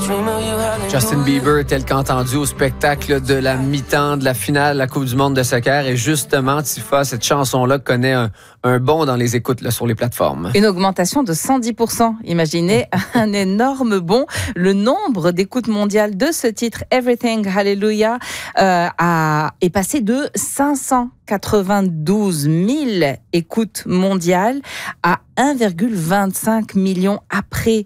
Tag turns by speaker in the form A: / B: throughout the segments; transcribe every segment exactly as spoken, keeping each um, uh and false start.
A: Justin Bieber, tel qu'entendu au spectacle de la mi-temps de la finale de la Coupe du monde de soccer. Et justement, Tifa, cette chanson-là connaît un, un bond dans les écoutes là, sur les plateformes.
B: Une augmentation de cent dix pour cent. Imaginez un énorme bond. Le nombre d'écoutes mondiales de ce titre, Everything Hallelujah, euh, a, est passé de cinq cent quatre-vingt-douze mille écoutes mondiales à un virgule vingt-cinq million après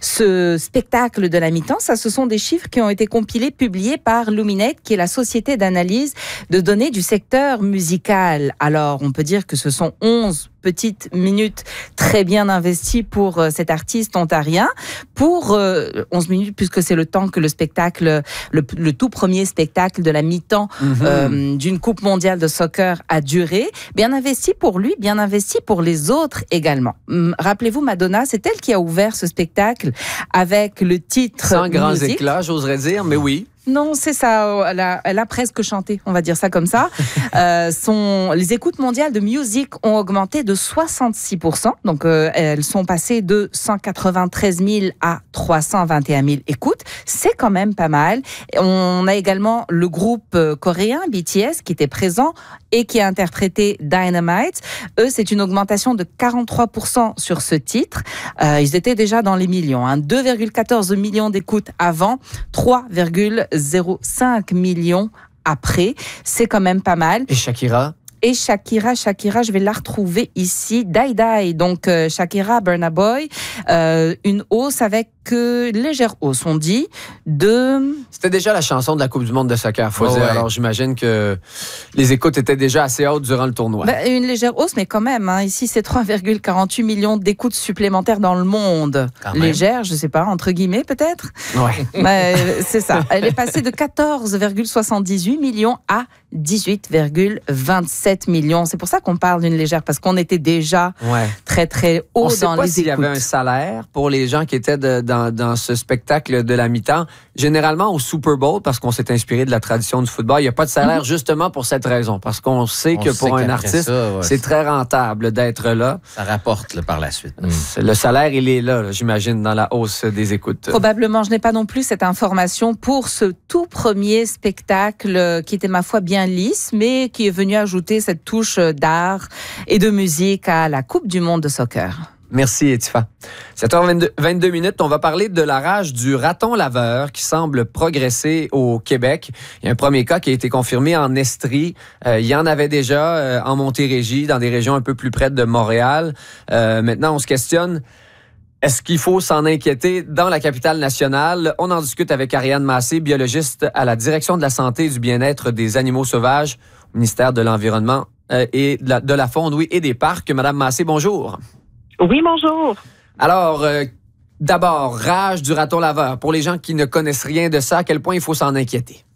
B: ce spectacle de la mi-temps. Ça, ce sont des chiffres qui ont été compilés, publiés par Luminate, qui est la société d'analyse de données du secteur musical. Alors, on peut dire que ce sont onze petites minutes très bien investies pour euh, cet artiste ontarien. Pour euh, onze minutes, puisque c'est le temps que le spectacle, le, le tout premier spectacle de la mi-temps mm-hmm. euh, d'une Coupe mondiale de soccer a duré. Bien investi pour lui, bien investi pour les autres également. Hum, rappelez-vous, Madonna, c'est elle qui a ouvert ce spectacle avec le titre
A: Sans grands
B: Music.
A: éclats, j'oserais dire, mais oui.
B: Non, c'est ça. Elle a, elle a presque chanté, on va dire ça comme ça. euh, son, les écoutes mondiales de Music ont augmenté de soixante-six pour cent. Donc, euh, elles sont passées de cent quatre-vingt-treize mille à trois cent vingt et un mille écoutes. C'est quand même pas mal. On a également le groupe coréen B T S qui était présent et qui a interprété Dynamite. Eux, c'est une augmentation de quarante-trois pour cent sur ce titre. Euh, ils étaient déjà dans les millions. Hein. deux virgule quatorze millions d'écoutes avant, trois virgule zéro cinq millions après. C'est quand même pas mal.
A: Et Shakira?
B: Et Shakira, Shakira, je vais la retrouver ici. Die Die, donc euh, Shakira, Burna Boy, euh, une hausse avec euh, légère hausse, on dit, de...
A: C'était déjà la chanson de la Coupe du monde de soccer, faut
B: oh
A: dire.
B: Ouais.
A: Alors j'imagine que les écoutes étaient déjà assez hautes durant le tournoi.
B: Ben, une légère hausse, mais quand même, hein, ici c'est trois virgule quarante-huit millions d'écoutes supplémentaires dans le monde. Légère, je sais pas, entre guillemets peut-être.
A: Ouais.
B: Ben, c'est ça. Elle est passée de quatorze virgule soixante-dix-huit millions à dix-huit virgule vingt-sept millions. C'est pour ça qu'on parle d'une légère, parce qu'on était déjà ouais. très, très haut
A: On
B: dans
A: sait pas
B: les
A: s'il
B: écoutes.
A: y avait un salaire pour les gens qui étaient de, dans, dans ce spectacle de la mi-temps. Généralement, au Super Bowl, parce qu'on s'est inspiré de la tradition du football, il n'y a pas de salaire mm-hmm. justement pour cette raison, parce qu'on sait
C: on
A: que
C: sait
A: pour un artiste, ça, ouais, c'est très rentable d'être là.
C: Ça rapporte là, par la suite.
A: Mm. Le salaire, il est là, là, j'imagine, dans la hausse des écoutes.
B: Probablement. Je n'ai pas non plus cette information pour ce tout premier spectacle qui était, ma foi, bien lisse, mais qui est venu ajouter cette touche d'art et de musique à la Coupe du monde de soccer.
A: Merci, Etifa. sept heures vingt-deux minutes, on va parler de la rage du raton laveur qui semble progresser au Québec. Il y a un premier cas qui a été confirmé en Estrie. Euh, il y en avait déjà euh, en Montérégie, dans des régions un peu plus près de Montréal. Euh, maintenant, on se questionne, est-ce qu'il faut s'en inquiéter dans la capitale nationale? On en discute avec Ariane Massé, biologiste à la Direction de la santé et du bien-être des animaux sauvages au ministère de l'Environnement euh, et de la, de la Faune, oui, et des Parcs. Madame Massé, bonjour.
D: Oui, bonjour.
A: Alors, euh, d'abord, rage du raton laveur. Pour les gens qui ne connaissent rien de ça, à quel point il faut s'en inquiéter?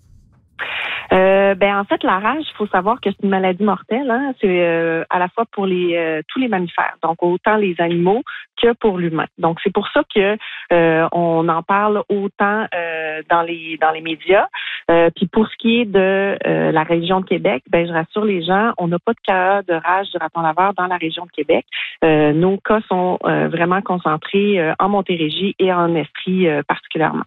D: Euh, ben en fait, la rage, il faut savoir que c'est une maladie mortelle. Hein? C'est euh, à la fois pour les euh, tous les mammifères, donc autant les animaux que pour l'humain. Donc c'est pour ça que euh, on en parle autant euh, dans les dans les médias. Euh, puis pour ce qui est de euh, la région de Québec, ben je rassure les gens, on n'a pas de cas de rage du raton laveur dans la région de Québec. Euh, nos cas sont euh, vraiment concentrés euh, en Montérégie et en Estrie euh, particulièrement.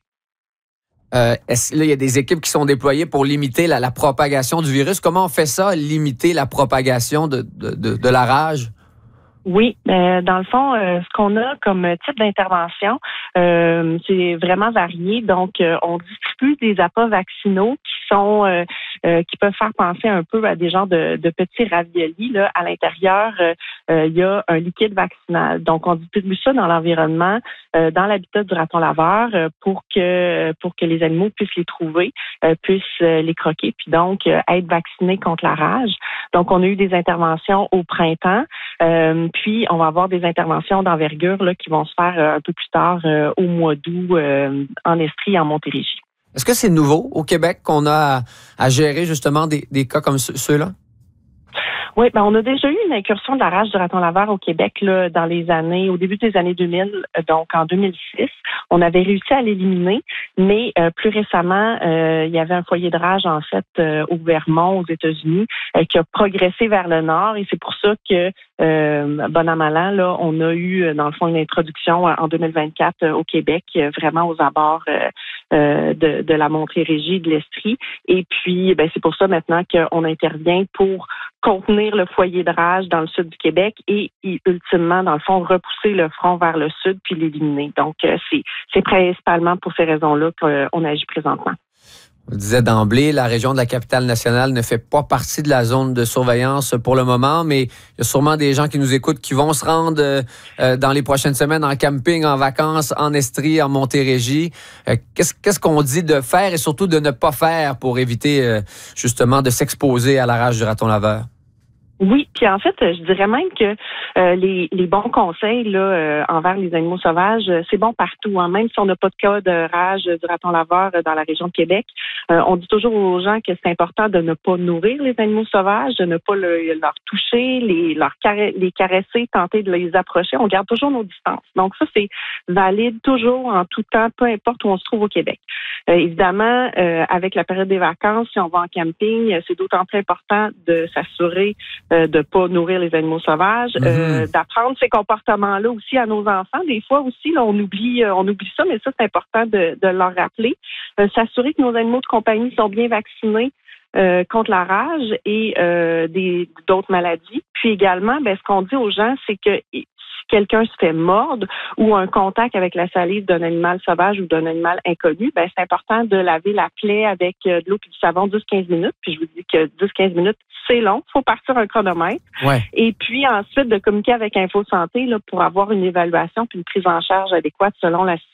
A: Euh, est-ce, là, il y a des équipes qui sont déployées pour limiter la, la propagation du virus. Comment on fait ça, limiter la propagation de, de, de, de la rage?
D: Oui, euh, dans le fond, euh, ce qu'on a comme type d'intervention, euh, c'est vraiment varié. Donc, euh, on distribue des appâts vaccinaux qui sont euh, euh, qui peuvent faire penser un peu à des genres de, de petits raviolis. Là, à l'intérieur, euh, euh, il y a un liquide vaccinal. Donc, on distribue ça dans l'environnement, euh, dans l'habitat du raton laveur, euh, pour que pour que les animaux puissent les trouver, euh, puissent euh, les croquer, puis donc euh, être vaccinés contre la rage. Donc, on a eu des interventions au printemps. Euh, Puis, on va avoir des interventions d'envergure là, qui vont se faire euh, un peu plus tard euh, au mois d'août euh, en Estrie et en Montérégie.
A: Est-ce que c'est nouveau au Québec qu'on a à, à gérer justement des, des cas comme ceux-là?
D: Oui, ben on a déjà eu une incursion de la rage du raton laveur au Québec là, dans les années, au début des années deux mille, donc en deux mille six. On avait réussi à l'éliminer, mais euh, plus récemment, euh, il y avait un foyer de rage en fait euh, au Vermont, aux États-Unis, euh, qui a progressé vers le nord, et c'est pour ça que euh, bon an mal an, là, on a eu dans le fond une introduction en deux mille vingt-quatre euh, au Québec, euh, vraiment aux abords euh, euh, de, de la Montérégie, de l'Estrie. Et puis, ben, c'est pour ça maintenant qu'on intervient pour contenir le foyer de rage dans le sud du Québec et, et ultimement, dans le fond, repousser le front vers le sud puis l'éliminer. Donc, euh, c'est, c'est principalement pour ces raisons-là qu'on agit présentement.
A: On disait d'emblée, la région de la Capitale-Nationale ne fait pas partie de la zone de surveillance pour le moment, mais il y a sûrement des gens qui nous écoutent qui vont se rendre euh, dans les prochaines semaines en camping, en vacances, en Estrie, en Montérégie. Euh, qu'est-ce, qu'est-ce qu'on dit de faire et surtout de ne pas faire pour éviter euh, justement de s'exposer à la rage du raton laveur?
D: Oui, puis en fait, je dirais même que euh, les, les bons conseils là euh, envers les animaux sauvages, euh, c'est bon partout. Hein. Même si on n'a pas de cas de rage du raton laveur euh, dans la région de Québec, euh, on dit toujours aux gens que c'est important de ne pas nourrir les animaux sauvages, de ne pas le, leur toucher, les, leur carre- les caresser, tenter de les approcher. On garde toujours nos distances. Donc ça, c'est valide toujours en tout temps, peu importe où on se trouve au Québec. Euh, évidemment, euh, avec la période des vacances, si on va en camping, c'est d'autant plus important de s'assurer de ne pas nourrir les animaux sauvages, mm-hmm. euh, d'apprendre ces comportements-là aussi à nos enfants. Des fois aussi, là, on oublie on oublie ça, mais ça, c'est important de, de leur rappeler. Euh, s'assurer que nos animaux de compagnie sont bien vaccinés euh, contre la rage et euh, des, d'autres maladies. Puis également, ben, ce qu'on dit aux gens, c'est que si quelqu'un se fait mordre ou un contact avec la salive d'un animal sauvage ou d'un animal inconnu, ben, c'est important de laver la plaie avec de l'eau et du savon dix à quinze minutes. Puis je vous dis que dix à quinze minutes, c'est long. Il faut partir un chronomètre.
A: Ouais.
D: Et puis ensuite, de communiquer avec Info Santé là, pour avoir une évaluation puis une prise en charge adéquate selon la situation.